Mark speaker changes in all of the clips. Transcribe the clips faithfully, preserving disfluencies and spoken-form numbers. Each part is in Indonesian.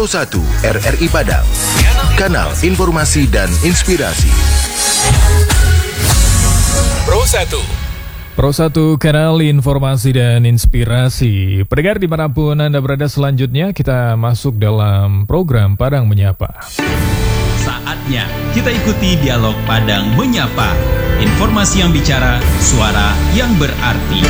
Speaker 1: Pro satu R R I Padang, kanal informasi dan inspirasi.
Speaker 2: Pro satu
Speaker 3: Pro satu, kanal informasi dan inspirasi. Pendengar dimanapun Anda berada, selanjutnya kita masuk dalam program Padang Menyapa.
Speaker 4: Saatnya kita ikuti dialog Padang Menyapa. Informasi yang bicara, suara yang berarti.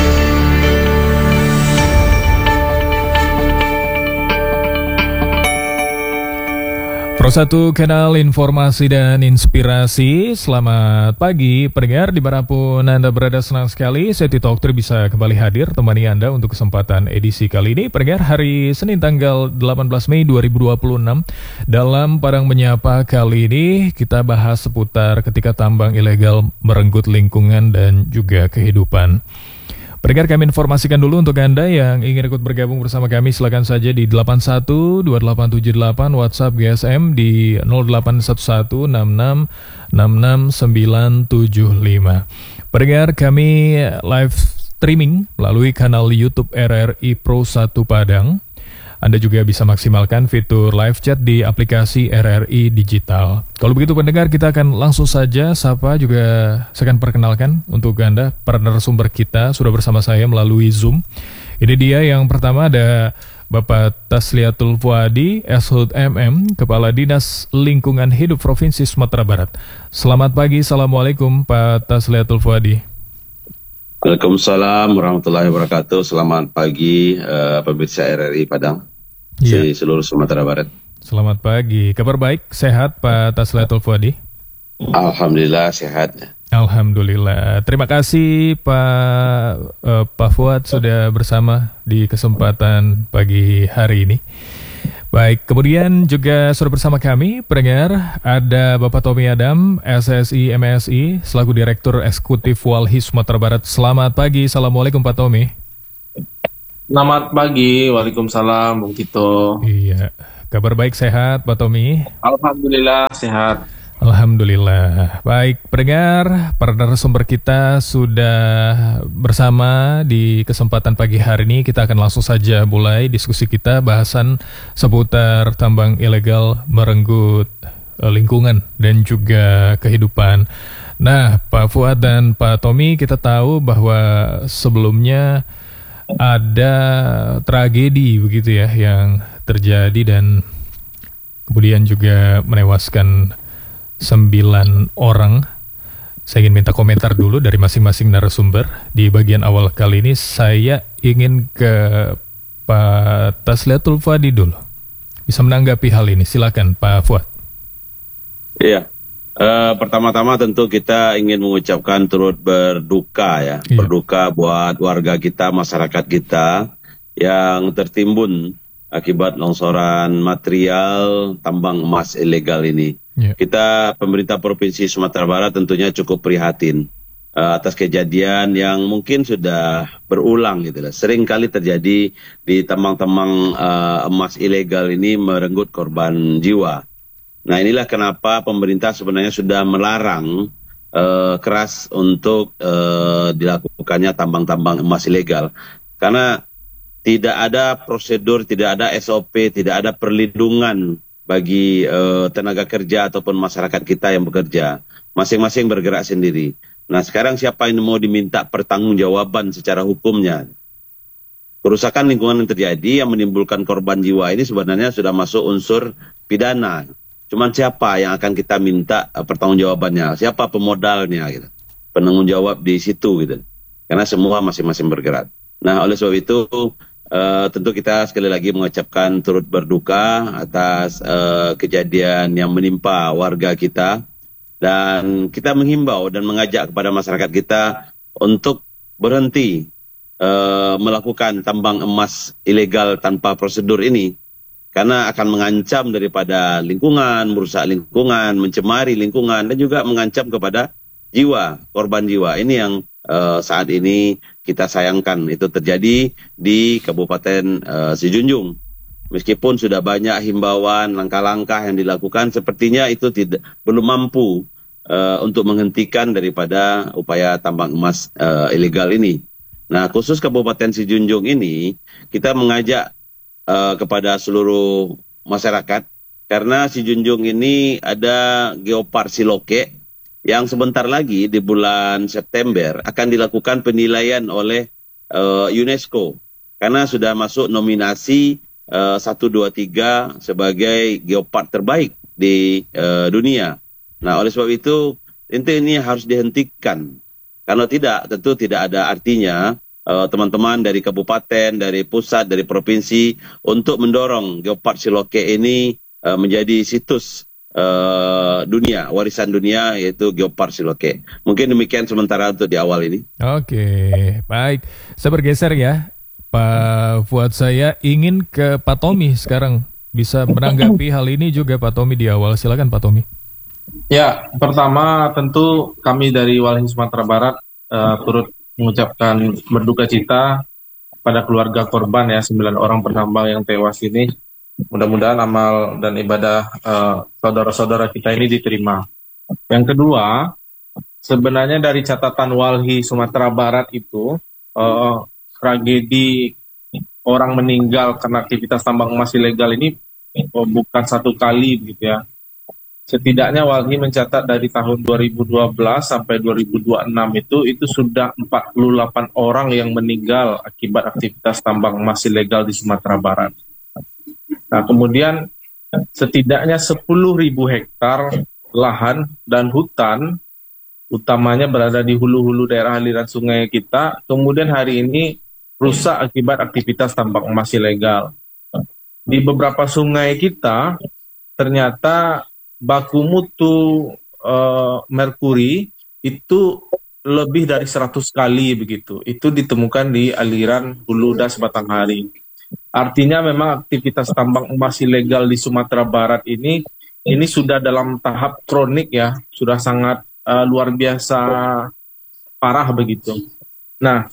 Speaker 3: Pro satu, kanal informasi dan inspirasi. Selamat pagi pendengar dimanapun Anda berada, senang sekali saya Tito Okter bisa kembali hadir temani Anda untuk kesempatan edisi kali ini. Pendengar, hari Senin tanggal delapan belas Mei dua ribu dua puluh enam. Dalam Padang Menyapa kali ini kita bahas seputar ketika tambang ilegal merenggut lingkungan dan juga kehidupan. Pendengar, kami informasikan dulu untuk Anda yang ingin ikut bergabung bersama kami, silakan saja di delapan satu dua delapan tujuh delapan, WhatsApp G S M di nol delapan satu satu enam enam enam enam sembilan tujuh lima. Pendengar, kami live streaming melalui kanal YouTube R R I Pro satu Padang. Anda juga bisa maksimalkan fitur live chat di aplikasi R R I Digital. Kalau begitu pendengar, kita akan langsung saja sapa, juga saya akan perkenalkan untuk Anda para narasumber kita sudah bersama saya melalui Zoom. Ini dia yang pertama, ada Bapak Tasliatul Fuadi, S H U D M M, Kepala Dinas Lingkungan Hidup Provinsi Sumatera Barat. Selamat pagi, Assalamualaikum Pak Tasliatul Fuadi.
Speaker 5: Waalaikumsalam warahmatullahi wabarakatuh. Selamat pagi uh, pemirsa R R I Padang.
Speaker 3: Ya.
Speaker 5: Di seluruh Sumatera Barat.
Speaker 3: Selamat pagi. Kabar baik, sehat Pak Tasliatul Fuadi?
Speaker 5: Alhamdulillah sehat.
Speaker 3: Alhamdulillah. Terima kasih Pak uh, Pak Fuad sudah bersama di kesempatan pagi hari ini. Baik, kemudian juga sudah bersama kami pendengar ada Bapak Tommy Adam, S S I M S I selaku Direktur Eksekutif Walhi Sumatera Barat. Selamat pagi. Assalamualaikum Pak Tommy.
Speaker 6: Selamat pagi, waalaikumsalam Bung Tito.
Speaker 3: Iya, kabar baik, sehat Pak Tommy?
Speaker 6: Alhamdulillah sehat.
Speaker 3: Alhamdulillah. Baik, pendengar, para narasumber kita sudah bersama di kesempatan pagi hari ini. Kita akan langsung saja mulai diskusi kita, bahasan seputar tambang ilegal merenggut lingkungan dan juga kehidupan. Nah, Pak Fuad dan Pak Tommy, kita tahu bahwa sebelumnya ada tragedi begitu ya yang terjadi dan kemudian juga menewaskan sembilan orang. Saya ingin minta komentar dulu dari masing-masing narasumber. Di bagian awal kali ini saya ingin ke Pak Tasliatul Fuadi dulu. Bisa menanggapi hal ini, silakan Pak Fuad.
Speaker 5: Iya. Uh, pertama-tama tentu kita ingin mengucapkan turut berduka ya, iya. berduka buat warga kita, masyarakat kita yang tertimbun akibat longsoran material tambang emas ilegal ini. Iya. Kita pemerintah Provinsi Sumatera Barat tentunya cukup prihatin uh, atas kejadian yang mungkin sudah berulang gitu lah. Sering kali terjadi di tambang-tambang uh, emas ilegal ini merenggut korban jiwa. Nah, inilah kenapa pemerintah sebenarnya sudah melarang uh, keras untuk uh, dilakukannya tambang-tambang emas ilegal. Karena tidak ada prosedur, tidak ada S O P, tidak ada perlindungan bagi uh, tenaga kerja ataupun masyarakat kita yang bekerja. Masing-masing bergerak sendiri. Nah, sekarang siapa yang mau diminta pertanggungjawaban secara hukumnya? Kerusakan lingkungan yang terjadi yang menimbulkan korban jiwa ini sebenarnya sudah masuk unsur pidana. Cuman siapa yang akan kita minta uh, pertanggungjawabannya? Siapa pemodalnya? Gitu. Penanggung jawab di situ, gitu. Karena semua masing-masing bergerak. Nah, oleh sebab itu uh, tentu kita sekali lagi mengucapkan turut berduka atas uh, kejadian yang menimpa warga kita, dan kita menghimbau dan mengajak kepada masyarakat kita untuk berhenti uh, melakukan tambang emas ilegal tanpa prosedur ini. Karena akan mengancam daripada lingkungan, merusak lingkungan, mencemari lingkungan, dan juga mengancam kepada jiwa, korban jiwa. Ini yang uh, saat ini kita sayangkan itu terjadi di Kabupaten uh, Sijunjung. Meskipun sudah banyak himbauan, langkah-langkah yang dilakukan, sepertinya itu tidak belum mampu uh, untuk menghentikan daripada upaya tambang emas uh, ilegal ini. Nah, khusus Kabupaten Sijunjung ini, kita mengajak Uh, kepada seluruh masyarakat karena si Junjung ini ada Geopark Siloke yang sebentar lagi di bulan September akan dilakukan penilaian oleh uh, UNESCO karena sudah masuk nominasi uh, satu, dua, tiga sebagai geopark terbaik di uh, dunia. Nah, oleh sebab itu ini harus dihentikan. Kalau tidak, tentu tidak ada artinya uh, teman-teman dari kabupaten, dari pusat, dari provinsi untuk mendorong Geopark Siloke ini uh, menjadi situs uh, dunia, warisan dunia yaitu Geopark Siloke. Mungkin demikian sementara untuk di awal ini.
Speaker 3: Oke, baik. Saya bergeser ya, Pak Fuad. Saya ingin ke Pak Tommy sekarang. Bisa menanggapi hal ini juga Pak Tommy di awal. Silakan Pak Tommy.
Speaker 6: Ya, pertama tentu kami dari Walhi Sumatera Barat uh, turut mengucapkan berduka cita pada keluarga korban ya, sembilan orang penambang yang tewas ini. Mudah-mudahan amal dan ibadah uh, saudara-saudara kita ini diterima. Yang kedua, sebenarnya dari catatan Walhi Sumatera Barat itu, uh, tragedi orang meninggal karena aktivitas tambang emas ilegal ini uh, bukan satu kali gitu ya. Setidaknya Walhi mencatat dari tahun dua ribu dua belas sampai dua ribu dua puluh enam itu itu sudah empat puluh delapan orang yang meninggal akibat aktivitas tambang emas ilegal di Sumatera Barat. Nah, kemudian setidaknya sepuluh ribu hektar lahan dan hutan utamanya berada di hulu-hulu daerah aliran sungai kita, kemudian hari ini rusak akibat aktivitas tambang emas ilegal. Di beberapa sungai kita ternyata baku mutu uh, merkuri itu lebih dari seratus kali begitu. Itu ditemukan di aliran Hulu Das Batanghari. Artinya memang aktivitas tambang emas ilegal di Sumatera Barat ini ini sudah dalam tahap kronik ya, sudah sangat uh, luar biasa parah begitu. Nah,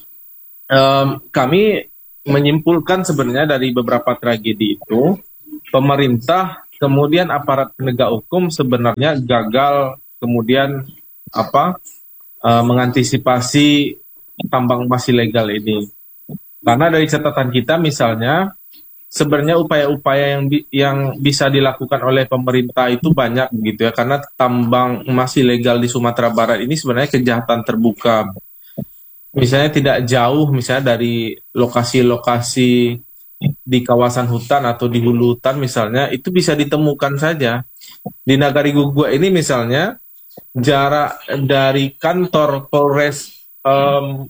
Speaker 6: um, kami menyimpulkan sebenarnya dari beberapa tragedi itu, pemerintah kemudian aparat penegak hukum sebenarnya gagal kemudian apa uh, mengantisipasi tambang emas ilegal ini. Karena dari catatan kita misalnya sebenarnya upaya-upaya yang bi yang bisa dilakukan oleh pemerintah itu banyak begitu ya, karena tambang emas ilegal di Sumatera Barat ini sebenarnya kejahatan terbuka. Misalnya tidak jauh misalnya dari lokasi-lokasi di kawasan hutan atau di hulu hutan misalnya, itu bisa ditemukan saja. Di Nagari Gugua ini misalnya, jarak dari kantor Polres um,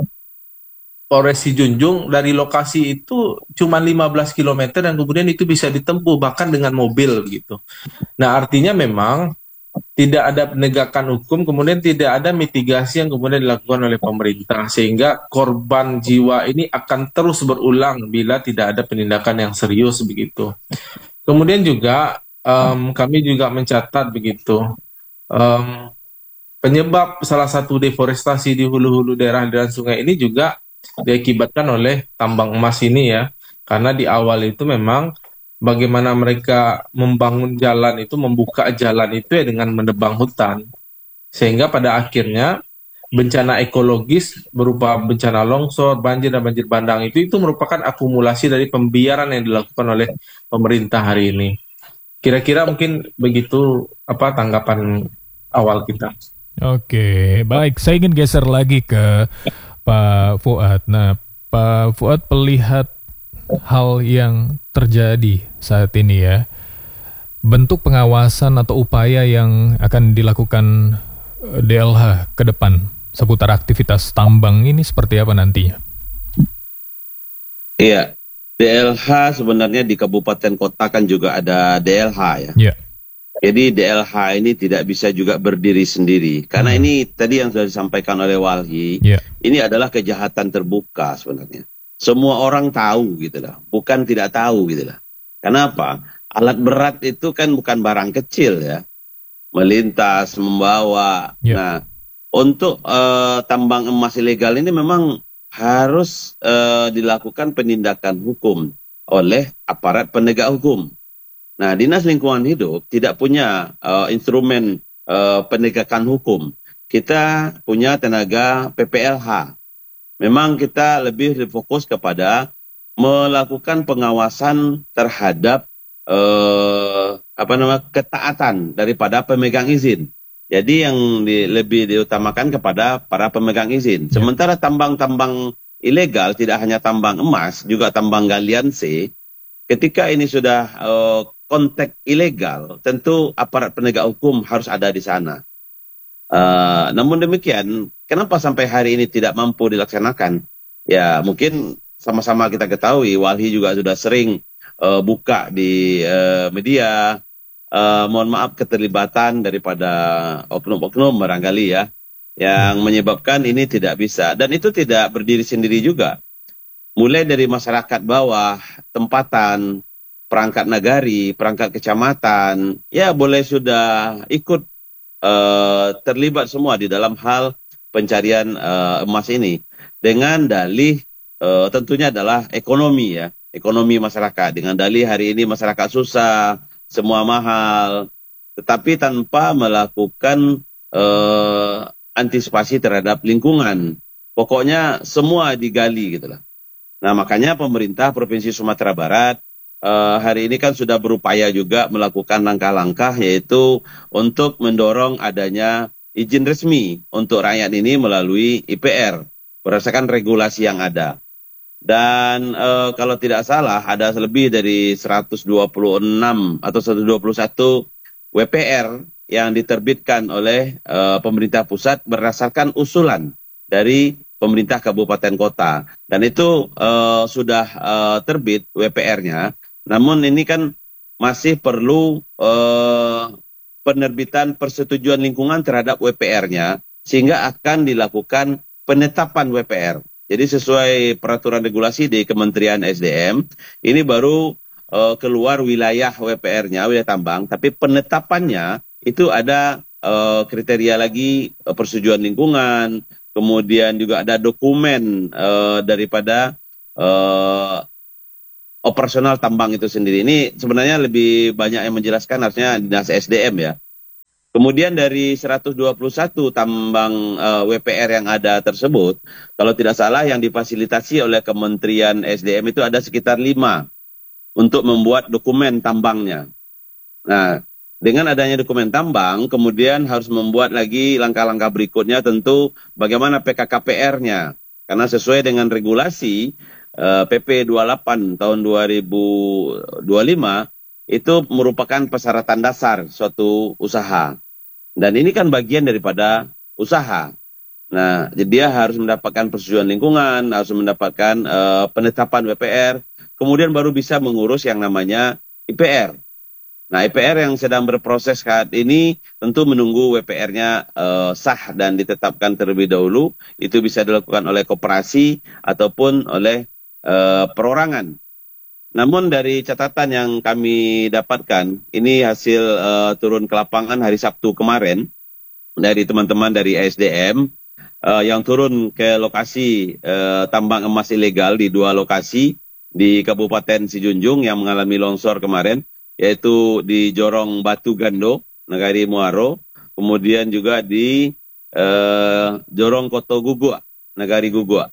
Speaker 6: Polres Sijunjung dari lokasi itu cuma lima belas kilometer dan kemudian itu bisa ditempuh bahkan dengan mobil gitu. Nah, artinya memang tidak ada penegakan hukum, kemudian tidak ada mitigasi yang kemudian dilakukan oleh pemerintah, sehingga korban jiwa ini akan terus berulang bila tidak ada penindakan yang serius begitu. Kemudian juga um, kami juga mencatat begitu, um, penyebab salah satu deforestasi di hulu-hulu daerah aliran sungai ini juga diakibatkan oleh tambang emas ini ya, karena di awal itu memang bagaimana mereka membangun jalan itu, membuka jalan itu ya dengan menebang hutan. Sehingga pada akhirnya bencana ekologis berupa bencana longsor, banjir, dan banjir bandang itu itu merupakan akumulasi dari pembiaran yang dilakukan oleh pemerintah hari ini. Kira-kira mungkin begitu apa tanggapan awal kita.
Speaker 3: Oke, baik. Saya ingin geser lagi ke Pak Fuad. Nah, Pak Fuad melihat hal yang terjadi saat ini ya, bentuk pengawasan atau upaya yang akan dilakukan D L H ke depan seputar aktivitas tambang ini seperti apa nantinya?
Speaker 5: Iya, D L H sebenarnya di kabupaten kota kan juga ada D L H ya.
Speaker 3: Iya.
Speaker 5: Jadi D L H ini tidak bisa juga berdiri sendiri, karena hmm. ini tadi yang sudah disampaikan oleh Walhi, yeah. ini adalah kejahatan terbuka sebenarnya. Semua orang tahu gitu lah, bukan tidak tahu gitu lah. Kenapa? Alat berat itu kan bukan barang kecil ya, melintas, membawa. Yeah. Nah, untuk uh, tambang emas ilegal ini memang harus uh, dilakukan penindakan hukum oleh aparat penegak hukum. Nah, Dinas Lingkungan Hidup tidak punya uh, instrumen uh, penegakan hukum. Kita punya tenaga P P L H. Memang kita lebih fokus kepada melakukan pengawasan terhadap uh, apa nama ketaatan daripada pemegang izin. Jadi yang di, lebih diutamakan kepada para pemegang izin. Sementara tambang-tambang ilegal tidak hanya tambang emas, juga tambang galian C. Ketika ini sudah uh, kontak ilegal, tentu aparat penegak hukum harus ada di sana. Uh, namun demikian, kenapa sampai hari ini tidak mampu dilaksanakan? Ya mungkin sama-sama kita ketahui, Walhi juga sudah sering uh, buka di uh, media. Uh, mohon maaf keterlibatan daripada oknum-oknum barangkali ya, yang menyebabkan ini tidak bisa. Dan itu tidak berdiri sendiri juga. Mulai dari masyarakat bawah, tempatan, perangkat nagari, perangkat kecamatan, ya boleh sudah ikut uh, terlibat semua di dalam hal pencarian uh, emas ini. Dengan dalih uh, tentunya adalah ekonomi ya, ekonomi masyarakat. Dengan dalih hari ini masyarakat susah, semua mahal, tetapi tanpa melakukan uh, antisipasi terhadap lingkungan. Pokoknya semua digali gitu lah. Nah makanya pemerintah Provinsi Sumatera Barat uh, hari ini kan sudah berupaya juga melakukan langkah-langkah, yaitu untuk mendorong adanya izin resmi untuk rakyat ini melalui I P R, berdasarkan regulasi yang ada. Dan uh, kalau tidak salah ada lebih dari seratus dua puluh enam atau seratus dua puluh satu W P R yang diterbitkan oleh uh, pemerintah pusat berdasarkan usulan dari pemerintah kabupaten kota. Dan itu uh, sudah uh, terbit W P R-nya, namun ini kan masih perlu uh, penerbitan persetujuan lingkungan terhadap W P R-nya, sehingga akan dilakukan penetapan W P R. Jadi sesuai peraturan regulasi di Kementerian S D M, ini baru uh, keluar wilayah W P R-nya, wilayah tambang, tapi penetapannya itu ada uh, kriteria lagi, uh, persetujuan lingkungan, kemudian juga ada dokumen uh, daripada uh, operasional tambang itu sendiri. Ini sebenarnya lebih banyak yang menjelaskan harusnya Dinas S D M ya. Kemudian dari seratus dua puluh satu tambang uh, W P R yang ada tersebut, kalau tidak salah yang difasilitasi oleh Kementerian S D M itu ada sekitar lima untuk membuat dokumen tambangnya. Nah, dengan adanya dokumen tambang, kemudian harus membuat lagi langkah-langkah berikutnya, tentu bagaimana P K K P R-nya. Karena sesuai dengan regulasi uh, P P dua puluh delapan tahun dua ribu dua puluh lima, itu merupakan persyaratan dasar suatu usaha. Dan ini kan bagian daripada usaha. Nah, jadi dia harus mendapatkan persetujuan lingkungan, harus mendapatkan uh, penetapan W P R, kemudian baru bisa mengurus yang namanya I P R. Nah, I P R yang sedang berproses saat ini tentu menunggu W P R-nya uh, sah dan ditetapkan terlebih dahulu. Itu bisa dilakukan oleh koperasi ataupun oleh uh, perorangan. Namun dari catatan yang kami dapatkan, ini hasil uh, turun ke lapangan hari Sabtu kemarin dari teman-teman dari S D M uh, yang turun ke lokasi uh, tambang emas ilegal di dua lokasi di Kabupaten Sijunjung yang mengalami longsor kemarin, yaitu di Jorong Batu Gando, Nagari Muaro, kemudian juga di uh, Jorong Koto Gugua, Nagari Gugua.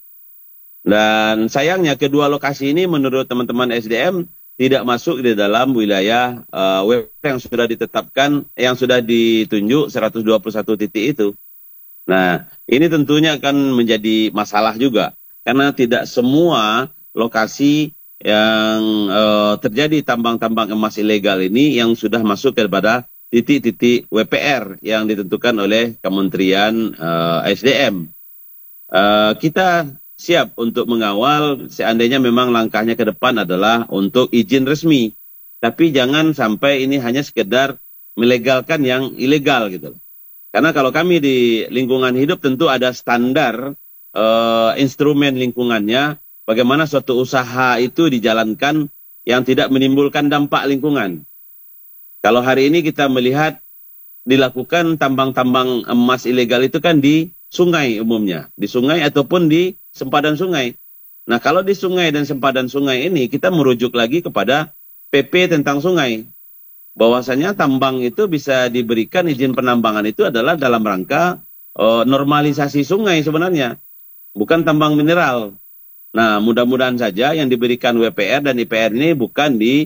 Speaker 5: Dan sayangnya kedua lokasi ini menurut teman-teman S D M tidak masuk di dalam wilayah uh, W P R yang sudah ditetapkan, yang sudah ditunjuk seratus dua puluh satu titik itu. Nah, ini tentunya akan menjadi masalah juga, karena tidak semua lokasi yang uh, terjadi tambang-tambang emas ilegal ini yang sudah masuk kepada titik-titik W P R yang ditentukan oleh Kementerian uh, S D M. Uh, kita siap untuk mengawal seandainya memang langkahnya ke depan adalah untuk izin resmi. Tapi jangan sampai ini hanya sekedar melegalkan yang ilegal gitu. Karena kalau kami di lingkungan hidup tentu ada standar uh, instrumen lingkungannya, bagaimana suatu usaha itu dijalankan yang tidak menimbulkan dampak lingkungan. Kalau hari ini kita melihat dilakukan tambang-tambang emas ilegal itu kan di sungai umumnya, di sungai ataupun di sempadan sungai. Nah, kalau di sungai dan sempadan sungai ini kita merujuk lagi kepada P P tentang sungai. Bahwasanya tambang itu bisa diberikan izin penambangan itu adalah dalam rangka uh, normalisasi sungai sebenarnya, bukan tambang mineral. Nah, mudah-mudahan saja yang diberikan W P R dan I P R ini bukan di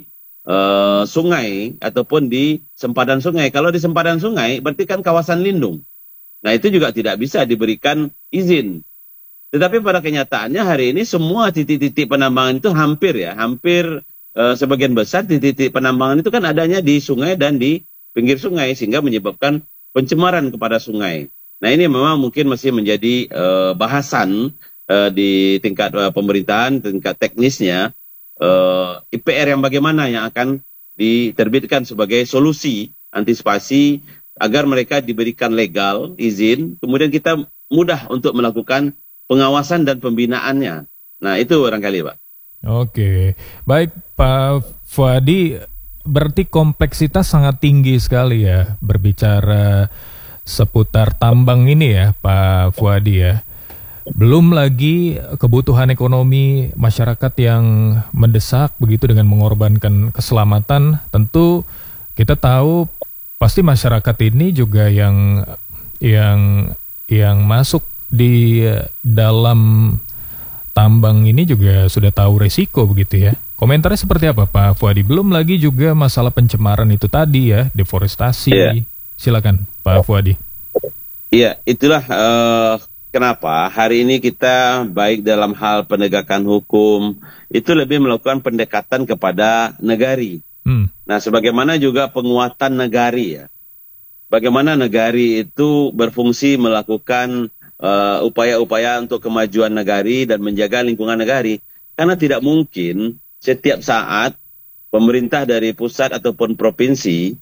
Speaker 5: uh, sungai ataupun di sempadan sungai. Kalau di sempadan sungai berarti kan kawasan lindung. Nah itu juga tidak bisa diberikan izin. Tetapi pada kenyataannya hari ini semua titik-titik penambangan itu hampir ya, hampir uh, sebagian besar titik-titik penambangan itu kan adanya di sungai dan di pinggir sungai sehingga menyebabkan pencemaran kepada sungai. Nah ini memang mungkin masih menjadi uh, bahasan uh, di tingkat uh, pemerintahan, tingkat teknisnya, uh, I P R yang bagaimana yang akan diterbitkan sebagai solusi antisipasi agar mereka diberikan legal, izin, kemudian kita mudah untuk melakukan pengawasan dan pembinaannya. Nah itu barangkali Pak.
Speaker 3: Oke, baik Pak Fuadi, berarti kompleksitas sangat tinggi sekali ya berbicara seputar tambang ini ya Pak Fuadi ya. Belum lagi kebutuhan ekonomi masyarakat yang mendesak begitu dengan mengorbankan keselamatan. Tentu kita tahu pasti masyarakat ini juga yang yang yang masuk di dalam tambang ini juga sudah tahu resiko begitu ya. Komentarnya seperti apa Pak Fuadi? Belum lagi juga masalah pencemaran itu tadi ya, deforestasi. Yeah. Silakan Pak Fuadi.
Speaker 5: Iya, itulah uh, kenapa hari ini kita baik dalam hal penegakan hukum itu lebih melakukan pendekatan kepada negari. Hmm. Nah, sebagaimana juga penguatan negari ya. Bagaimana negari itu berfungsi melakukan Uh, upaya-upaya untuk kemajuan negari dan menjaga lingkungan negari. Karena tidak mungkin setiap saat pemerintah dari pusat ataupun provinsi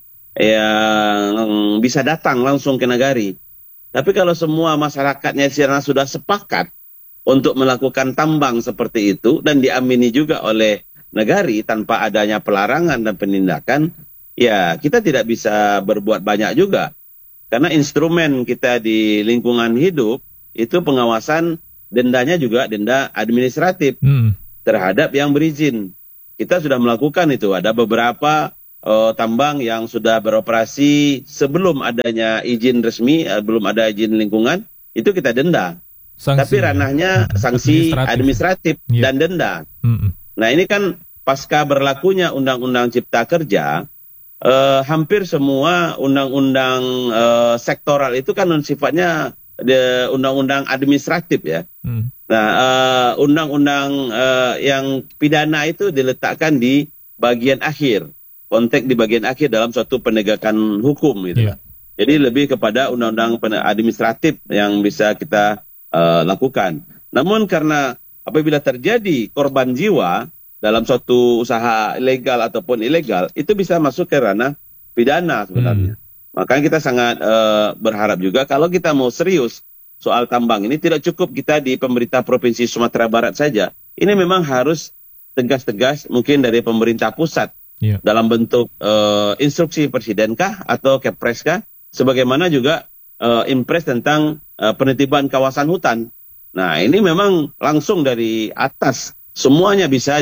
Speaker 5: yang bisa datang langsung ke negari. Tapi kalau semua masyarakatnya sudah sepakat untuk melakukan tambang seperti itu dan diamini juga oleh negari tanpa adanya pelarangan dan penindakan, ya kita tidak bisa berbuat banyak juga. Karena instrumen kita di lingkungan hidup itu pengawasan dendanya juga denda administratif hmm. terhadap yang berizin. Kita sudah melakukan itu. Ada beberapa uh, tambang yang sudah beroperasi sebelum adanya izin resmi, uh, belum ada izin lingkungan, itu kita denda. Sanksi. Tapi ranahnya sanksi administratif, administratif yeah. dan denda. Hmm. Nah ini kan pasca berlakunya Undang-Undang Cipta Kerja, uh, hampir semua undang-undang uh, sektoral itu kan sifatnya undang-undang administratif ya. Hmm. Nah, uh, undang-undang uh, yang pidana itu diletakkan di bagian akhir, konteks di bagian akhir dalam suatu penegakan hukum gitu. Yeah. Jadi lebih kepada undang-undang administratif yang bisa kita uh, lakukan. Namun karena apabila terjadi korban jiwa dalam suatu usaha ilegal ataupun ilegal, itu bisa masuk ke ranah pidana sebenarnya. Hmm. Makanya kita sangat uh, berharap juga kalau kita mau serius soal tambang ini tidak cukup kita di pemerintah Provinsi Sumatera Barat saja. Ini memang harus tegas-tegas mungkin dari pemerintah pusat yeah. dalam bentuk uh, instruksi presiden kah atau kepres kah, sebagaimana juga uh, impres tentang uh, penertiban kawasan hutan. Nah ini memang langsung dari atas semuanya bisa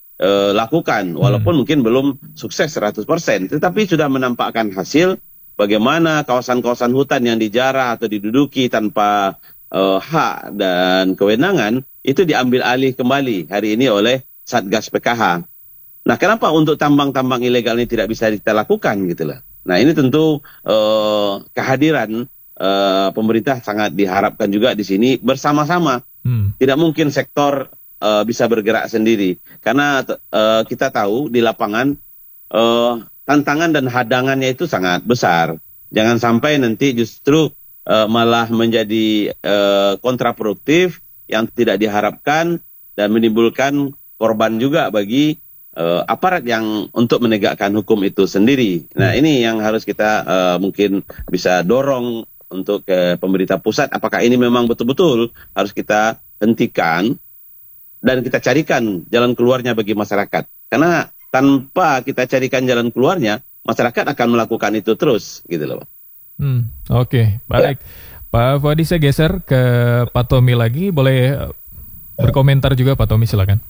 Speaker 5: dilakukan uh, walaupun hmm. mungkin belum sukses seratus persen, tetapi sudah menampakkan hasil. Bagaimana kawasan-kawasan hutan yang dijarah atau diduduki tanpa uh, hak dan kewenangan itu diambil alih kembali hari ini oleh Satgas P K H. Nah, kenapa untuk tambang-tambang ilegal ini tidak bisa kita lakukan gitu lah. Nah, ini tentu uh, kehadiran uh, pemerintah sangat diharapkan juga di sini bersama-sama. Hmm. Tidak mungkin sektor uh, bisa bergerak sendiri karena uh, kita tahu di lapangan uh, tantangan dan hadangannya itu sangat besar. Jangan sampai nanti justru uh, malah menjadi uh, kontraproduktif yang tidak diharapkan dan menimbulkan korban juga bagi uh, aparat yang untuk menegakkan hukum itu sendiri. Nah ini yang harus kita uh, mungkin bisa dorong untuk ke pemerintah pusat. Apakah ini memang betul-betul harus kita hentikan dan kita carikan jalan keluarnya bagi masyarakat. Karena tanpa kita carikan jalan keluarnya, masyarakat akan melakukan itu terus, gitu loh. Hmm,
Speaker 3: Oke, okay. Baik. Ya. Pak Fuadi, saya geser ke Pak Tommy lagi. Boleh berkomentar juga, Pak Tommy, silakan.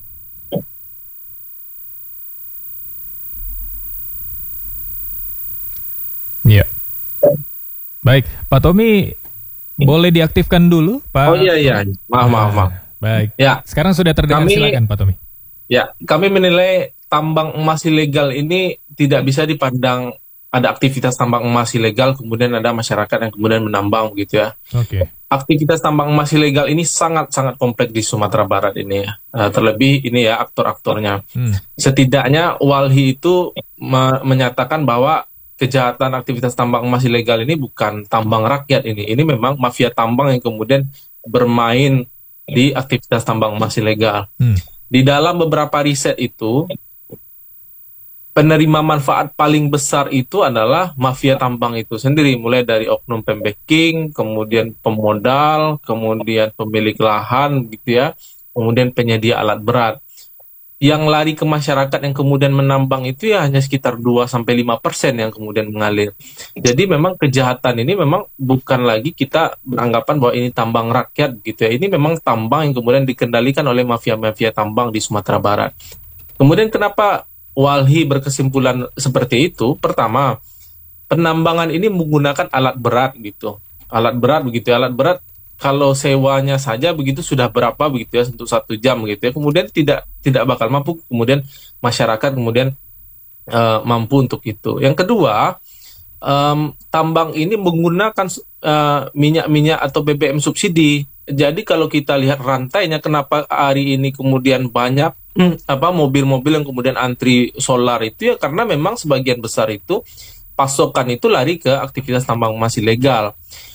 Speaker 3: Iya. Baik, Pak Tommy, boleh diaktifkan dulu, Pak?
Speaker 6: Oh iya iya, maaf maaf maaf.
Speaker 3: Baik. Ya. Sekarang sudah terdengar, kami, silakan, Pak Tommy.
Speaker 6: Ya, kami menilai tambang emas ilegal ini tidak bisa dipandang ada aktivitas tambang emas ilegal, kemudian ada masyarakat yang kemudian menambang begitu ya.
Speaker 3: Oke.
Speaker 6: Aktivitas tambang emas ilegal ini sangat-sangat kompleks di Sumatera Barat ini ya. Uh, terlebih ini ya aktor-aktornya.
Speaker 3: Hmm.
Speaker 6: Setidaknya Walhi itu me- menyatakan bahwa kejahatan aktivitas tambang emas ilegal ini bukan tambang rakyat ini. Ini memang mafia tambang yang kemudian bermain di aktivitas tambang emas ilegal.
Speaker 3: Hmm.
Speaker 6: Di dalam beberapa riset itu, penerima manfaat paling besar itu adalah mafia tambang itu sendiri, mulai dari oknum pembacking, kemudian pemodal, kemudian pemilik lahan gitu ya, kemudian penyedia alat berat. Yang lari ke masyarakat yang kemudian menambang itu ya hanya sekitar dua sampai lima persen yang kemudian mengalir. Jadi memang kejahatan ini memang bukan lagi kita beranggapan bahwa ini tambang rakyat gitu ya. Ini memang tambang yang kemudian dikendalikan oleh mafia-mafia tambang di Sumatera Barat. Kemudian kenapa Walhi berkesimpulan seperti itu? Pertama, penambangan ini menggunakan alat berat gitu. Alat berat begitu ya, alat berat kalau sewanya saja begitu sudah berapa begitu ya untuk satu jam begitu ya. Kemudian tidak tidak bakal mampu kemudian masyarakat kemudian uh, mampu untuk itu. Yang kedua, um, tambang ini menggunakan uh, minyak-minyak atau B B M subsidi. Jadi kalau kita lihat rantainya, kenapa hari ini kemudian banyak hmm, apa mobil-mobil yang kemudian antri solar itu ya karena memang sebagian besar itu pasokan itu lari ke aktivitas tambang emas ilegal.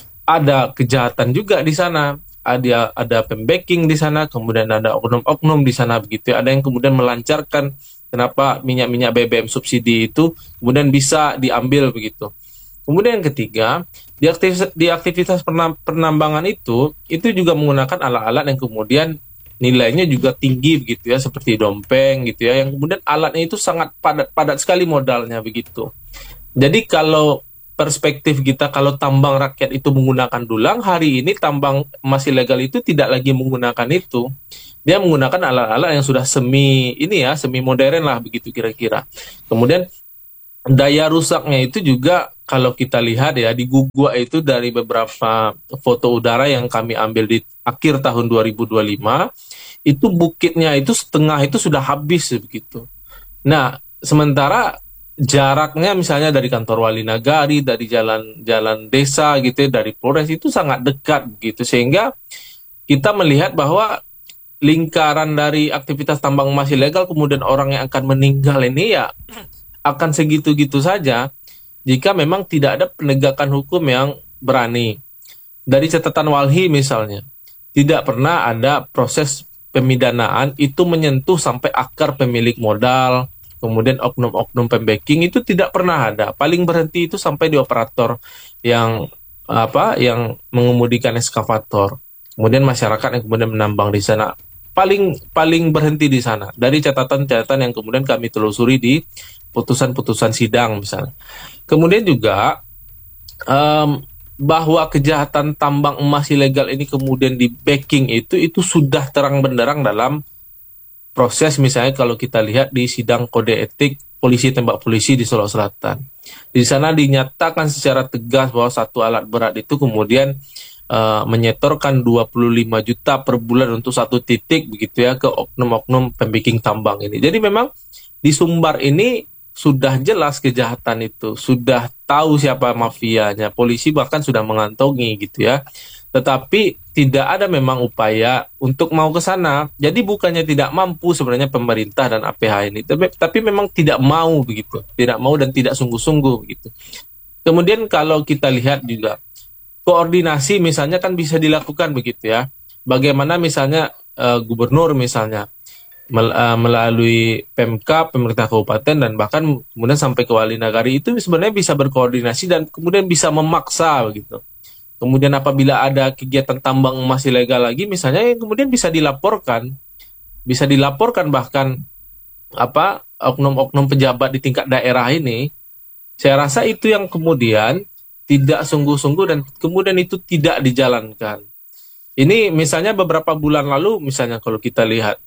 Speaker 6: Ada kejahatan juga di sana, ada ada pembacking di sana, kemudian ada oknum-oknum di sana begitu. Ada yang kemudian melancarkan kenapa minyak-minyak B B M subsidi itu kemudian bisa diambil begitu. Kemudian yang ketiga, di aktivitas, di aktivitas penambangan itu itu juga menggunakan alat-alat yang kemudian nilainya juga tinggi begitu ya, seperti dompeng gitu ya, yang kemudian alatnya itu sangat padat padat sekali modalnya begitu. Jadi kalau perspektif kita, kalau tambang rakyat itu menggunakan dulang, hari ini tambang emas ilegal itu tidak lagi menggunakan itu. Dia menggunakan alat-alat yang sudah semi ini ya, semi modern lah begitu kira-kira. Kemudian daya rusaknya itu juga kalau kita lihat ya di Gugua itu dari beberapa foto udara yang kami ambil di akhir tahun dua ribu dua puluh lima, itu bukitnya itu setengah itu sudah habis begitu. Nah, sementara jaraknya misalnya dari kantor wali nagari, dari jalan-jalan desa gitu ya, dari Polres itu sangat dekat gitu, sehingga kita melihat bahwa lingkaran dari aktivitas tambang emas ilegal kemudian orang yang akan meninggal ini ya akan segitu-gitu saja jika memang tidak ada penegakan hukum yang berani. Dari catatan Walhi misalnya, tidak pernah ada proses pemidanaan itu menyentuh sampai akar pemilik modal, kemudian oknum-oknum pembacking itu tidak pernah ada. Paling berhenti itu sampai di operator yang apa yang mengemudikan eskavator. Kemudian masyarakat yang kemudian menambang di sana. Paling paling berhenti di sana. Dari catatan-catatan yang kemudian kami telusuri di putusan-putusan sidang misalnya. Kemudian juga um, bahwa kejahatan tambang emas ilegal ini kemudian di backing itu itu sudah terang benderang dalam proses, misalnya kalau kita lihat di sidang kode etik polisi tembak polisi di Solo Selatan. Di sana dinyatakan secara tegas bahwa satu alat berat itu kemudian uh, menyetorkan dua puluh lima juta per bulan untuk satu titik begitu ya ke oknum-oknum pembacking tambang ini. Jadi memang di Sumbar ini sudah jelas kejahatan itu, sudah tahu siapa mafianya, polisi bahkan sudah mengantongi gitu ya. Tetapi tidak ada memang upaya untuk mau ke sana. Jadi bukannya tidak mampu sebenarnya pemerintah dan A P H ini, tapi, tapi memang tidak mau begitu, tidak mau dan tidak sungguh-sungguh begitu. Kemudian kalau kita lihat juga koordinasi misalnya kan bisa dilakukan begitu ya. Bagaimana misalnya uh, gubernur misalnya mel, uh, melalui Pemkab, pemerintah kabupaten dan bahkan kemudian sampai ke wali nagari itu sebenarnya bisa berkoordinasi dan kemudian bisa memaksa begitu. Kemudian apabila ada kegiatan tambang emas ilegal lagi misalnya yang kemudian bisa dilaporkan, bisa dilaporkan bahkan apa oknum-oknum pejabat di tingkat daerah ini. Saya rasa itu yang kemudian tidak sungguh-sungguh dan kemudian itu tidak dijalankan. Ini misalnya beberapa bulan lalu misalnya kalau kita lihat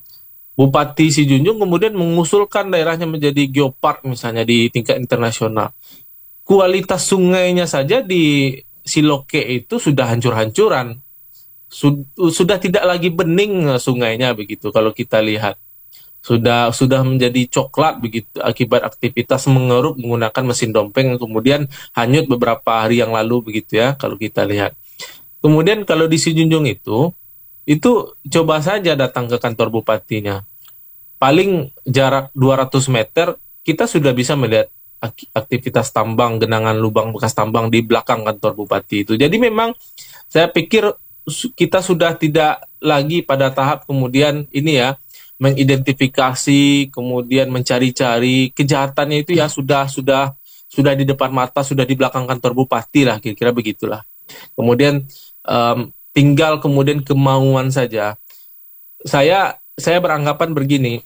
Speaker 6: Bupati Sijunjung kemudian mengusulkan daerahnya menjadi geopark misalnya di tingkat internasional. Kualitas sungainya saja di Siloke itu sudah hancur-hancuran, Sud- sudah tidak lagi bening sungainya begitu kalau kita lihat. sudah sudah menjadi coklat begitu akibat aktivitas mengeruk menggunakan mesin dompeng yang kemudian hanyut beberapa hari yang lalu begitu ya kalau kita lihat. Kemudian kalau di Sijunjung itu itu coba saja datang ke kantor bupatinya. Paling jarak dua ratus meter kita sudah bisa melihat aktivitas tambang, genangan lubang bekas tambang di belakang kantor bupati itu. Jadi memang saya pikir kita sudah tidak lagi pada tahap kemudian ini ya mengidentifikasi, kemudian mencari-cari kejahatannya itu ya sudah sudah sudah di depan mata, sudah di belakang kantor bupati lah, kira-kira begitulah. Kemudian um, tinggal kemudian kemauan saja. Saya saya beranggapan begini,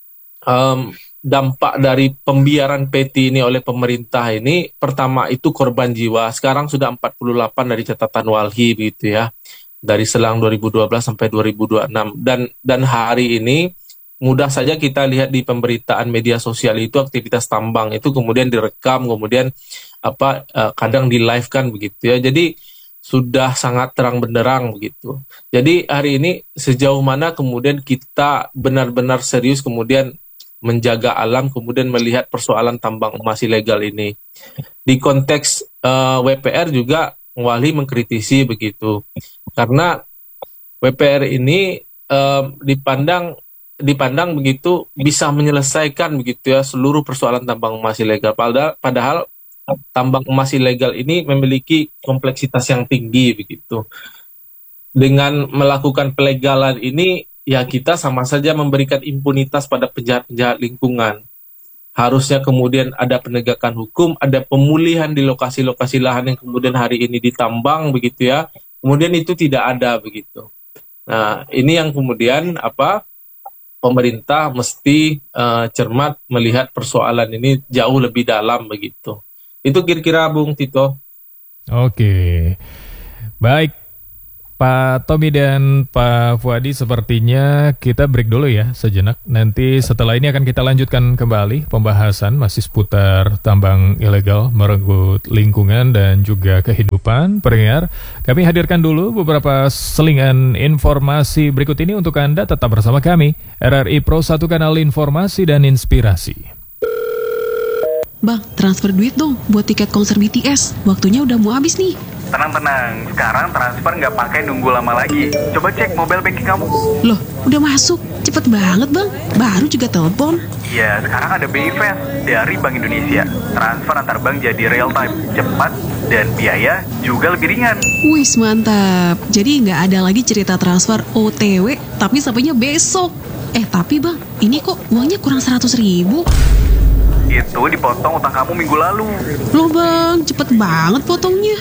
Speaker 6: um, dampak dari pembiaran P T ini oleh pemerintah ini, pertama itu korban jiwa. Sekarang sudah empat puluh delapan dari catatan Walhi begitu ya, dari selang dua ribu dua belas sampai dua ribu dua puluh enam, dan dan hari ini mudah saja kita lihat di pemberitaan media sosial itu aktivitas tambang itu kemudian direkam, kemudian apa uh, kadang di live kan begitu ya. Jadi sudah sangat terang benderang begitu. Jadi hari ini sejauh mana kemudian kita benar-benar serius kemudian menjaga alam, kemudian melihat persoalan tambang emas ilegal ini. Di konteks uh, W P R juga Walhi mengkritisi begitu. Karena W P R ini uh, dipandang dipandang begitu bisa menyelesaikan begitu ya seluruh persoalan tambang emas ilegal. Padahal, padahal tambang emas ilegal ini memiliki kompleksitas yang tinggi begitu. Dengan melakukan pelegalan ini ya kita sama saja memberikan impunitas pada penjahat-penjahat lingkungan. Harusnya kemudian ada penegakan hukum, ada pemulihan di lokasi-lokasi lahan yang kemudian hari ini ditambang begitu ya. Kemudian itu tidak ada begitu. Nah, ini yang kemudian apa? Pemerintah mesti uh, cermat melihat persoalan ini jauh lebih dalam begitu. Itu kira-kira Bung Tito.
Speaker 3: Oke, baik Pak Tommy dan Pak Fuadi, sepertinya kita break dulu ya sejenak. Nanti setelah ini akan kita lanjutkan kembali pembahasan masih seputar tambang ilegal merenggut lingkungan dan juga kehidupan. Pendengar, kami hadirkan dulu beberapa selingan informasi berikut ini untuk Anda. Tetap bersama kami, R R I Pro satu, kanal informasi dan inspirasi.
Speaker 2: Bang, transfer duit dong buat tiket konser B T S. Waktunya udah mau habis nih.
Speaker 7: Tenang-tenang, sekarang transfer nggak pakai nunggu lama lagi. Coba cek mobile banking kamu.
Speaker 2: Loh, udah masuk? Cepet banget bang, baru juga telepon.
Speaker 7: Iya, sekarang ada B I Fast dari Bank Indonesia. Transfer antar bank jadi real time, cepat, dan biaya juga lebih ringan.
Speaker 2: Wis mantap, jadi nggak ada lagi cerita transfer O T W, tapi sampainya besok. Eh tapi bang, ini kok uangnya kurang seratus ribu?
Speaker 7: Itu dipotong utang kamu minggu lalu.
Speaker 2: Loh bang, cepet banget potongnya.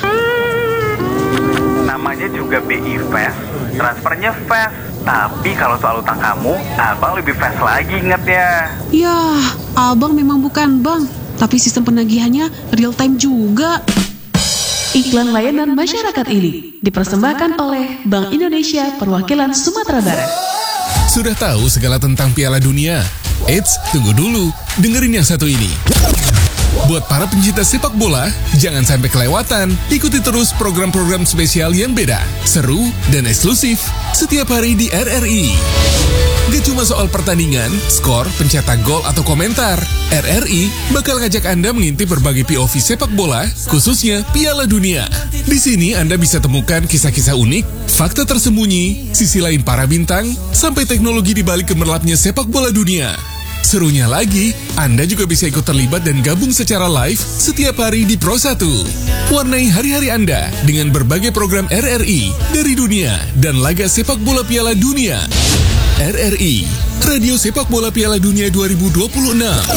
Speaker 7: Namanya juga B I Fast, transfernya fast. Tapi kalau soal utang kamu, abang lebih fast lagi ingatnya.
Speaker 2: Yah, abang memang bukan bank, tapi sistem penagihannya real time juga. Iklan layanan masyarakat ini dipersembahkan oleh Bank Indonesia Perwakilan Sumatera Barat.
Speaker 8: Sudah tahu segala tentang Piala Dunia? Eits, tunggu dulu, dengerin yang satu ini. Buat para pencinta sepak bola, jangan sampai kelewatan. Ikuti terus program-program spesial yang beda, seru, dan eksklusif setiap hari di R R I. Gak cuma soal pertandingan, skor, pencetak gol, atau komentar. R R I bakal ngajak Anda mengintip berbagai P O V sepak bola, khususnya Piala Dunia. Di sini Anda bisa temukan kisah-kisah unik, fakta tersembunyi, sisi lain para bintang, sampai teknologi di balik gemerlapnya sepak bola dunia. Serunya lagi, Anda juga bisa ikut terlibat dan gabung secara live setiap hari di Pro satu. Warnai hari-hari Anda dengan berbagai program R R I dari dunia dan laga sepak bola Piala Dunia. R R I, Radio Sepak Bola Piala Dunia dua ribu dua puluh enam.